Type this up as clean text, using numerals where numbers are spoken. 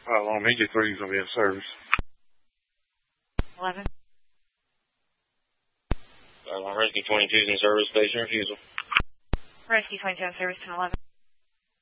Long Beach 3 is going to be in service. 11. Rescue 22 is in service, station refusal. Rescue 22 in service, 10-11.